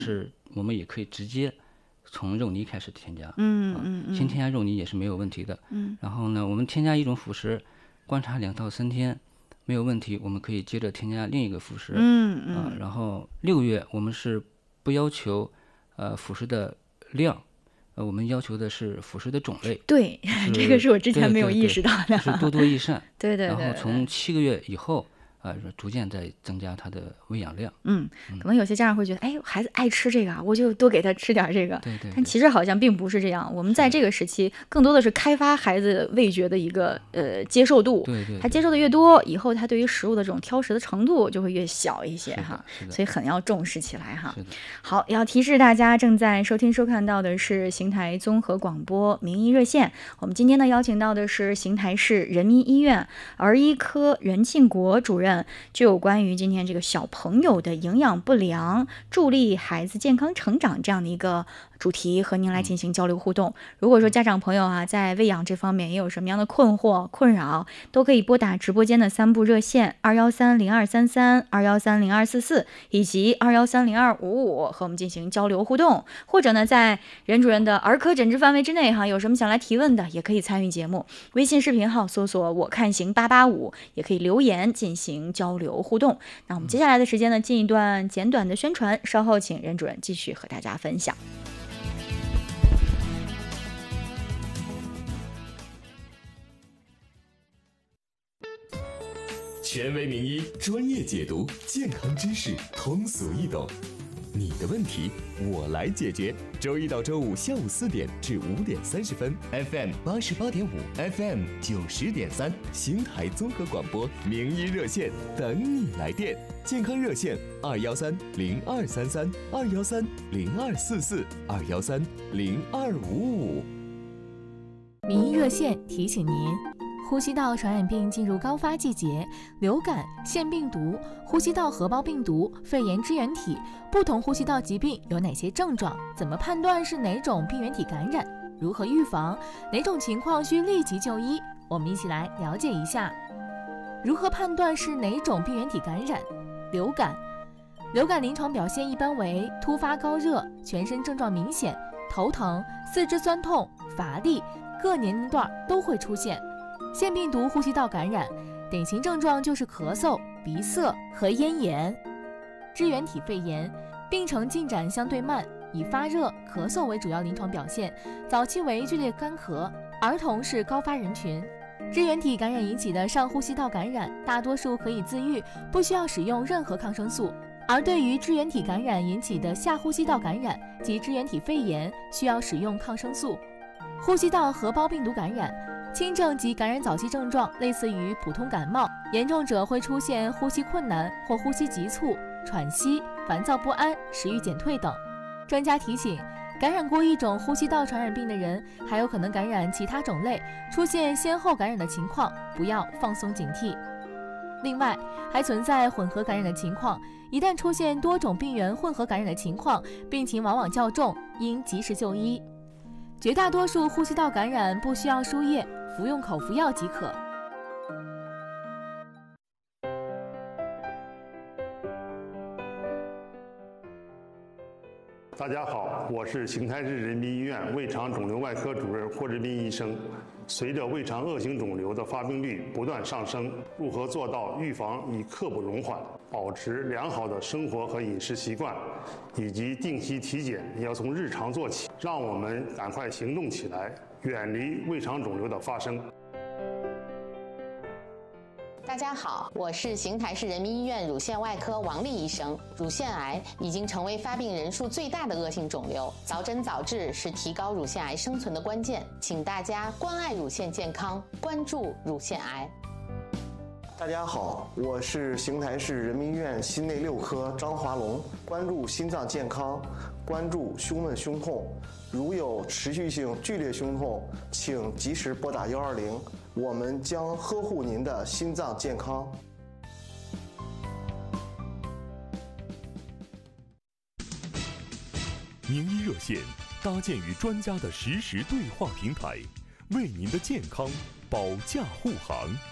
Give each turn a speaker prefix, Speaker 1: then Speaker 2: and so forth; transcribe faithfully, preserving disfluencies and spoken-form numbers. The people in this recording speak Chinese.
Speaker 1: 是我们也可以直接从肉泥开始添加，
Speaker 2: 嗯嗯嗯，
Speaker 1: 先添加肉泥也是没有问题的。
Speaker 2: 嗯，
Speaker 1: 然后呢，我们添加一种辅食，观察两到三天没有问题，我们可以接着添加另一个辅食。
Speaker 2: 嗯嗯、
Speaker 1: 呃，然后六月我们是不要求呃辅食的量。呃，我们要求的是辅食的种类。
Speaker 2: 对，这个是我之前没有意识到的。
Speaker 1: 是多多益善。
Speaker 2: 对对 对, 对。
Speaker 1: 然后从七个月以后，啊、呃，逐渐在增加它的喂养量。
Speaker 2: 嗯，可能有些家长会觉得，哎，孩子爱吃这个，我就多给他吃点这个。
Speaker 1: 对 对, 对。
Speaker 2: 但其实好像并不是这样。我们在这个时期，更多的是开发孩子味觉的一个呃接受度。
Speaker 1: 对 对, 对。
Speaker 2: 他接受的越多，以后他对于食物的这种挑食的程度就会越小一些哈。所以很要重视起来哈。好，要提示大家，正在收听收看到的是邢台综合广播民医热线。我们今天呢邀请到的是邢台市人民医院儿医科任庆国主任，就有关于今天这个小朋友的营养不良，助力孩子健康成长这样的一个主题和您来进行交流互动。如果说家长朋友啊在喂养这方面也有什么样的困惑困扰，都可以拨打直播间的三部热线二幺三零二三三、二幺三零二四四以及二幺三零二五五和我们进行交流互动，或者呢在任主任的儿科诊治范围之内哈，有什么想来提问的也可以参与节目。微信视频号搜索我看行八八五，也可以留言进行交流互动。那我们接下来的时间呢，进一段简短的宣传，稍后请任主任继续和大家分享。
Speaker 3: 权威名医，专业解读，健康知识通俗易懂，你的问题我来解决。周一到周五下午四点至五点三十分 ，F M 八十八点五 ，F M 九十点三，邢台综合广播名医热线等你来电。健康热线二幺三零二三三、二幺三零二四四、二幺三零二五五。
Speaker 4: 名医热线提醒您。呼吸道传染病进入高发季节，流感、腺病毒、呼吸道合胞病毒、肺炎支原体，不同呼吸道疾病有哪些症状？怎么判断是哪种病原体感染？如何预防？哪种情况需立即就医？我们一起来了解一下。如何判断是哪种病原体感染？流感，流感临床表现一般为突发高热，全身症状明显，头疼、四肢酸痛、乏力，各年龄段都会出现。腺病毒呼吸道感染典型症状就是咳嗽、鼻塞和咽炎。支原体肺炎病程进展相对慢，以发热、咳嗽为主要临床表现，早期为剧烈干咳，儿童是高发人群。支原体感染引起的上呼吸道感染大多数可以自愈，不需要使用任何抗生素，而对于支原体感染引起的下呼吸道感染及支原体肺炎需要使用抗生素。呼吸道合胞病毒感染轻症及感染早期症状类似于普通感冒，严重者会出现呼吸困难或呼吸急促、喘息、烦躁不安、食欲减退等。专家提醒，感染过一种呼吸道传染病的人还有可能感染其他种类，出现先后感染的情况，不要放松警惕。另外，还存在混合感染的情况，一旦出现多种病原混合感染的情况，病情往往较重，应及时就医。绝大多数呼吸道感染不需要输液，服用口服药即可。
Speaker 5: 大家好，我是邢台市人民医院胃肠肿瘤外科主任霍志斌医生。随着胃肠恶性肿瘤的发病率不断上升，如何做到预防以刻不容缓，保持良好的生活和饮食习惯，以及定期体检也要从日常做起，让我们赶快行动起来，远离胃肠肿瘤的发生。
Speaker 6: 大家好，我是邢台市人民医院乳腺外科王丽医生。乳腺癌已经成为发病人数最大的恶性肿瘤，早诊早治是提高乳腺癌生存的关键，请大家关爱乳腺健康，关注乳腺癌。
Speaker 7: 大家好，我是邢台市人民医院心内六科张华龙。关注心脏健康，关注胸闷胸痛，如有持续性剧烈胸痛，请及时拨打幺二零，我们将呵护您的心脏健康。
Speaker 3: 名医热线搭建于专家的实时对话平台，为您的健康保驾护航。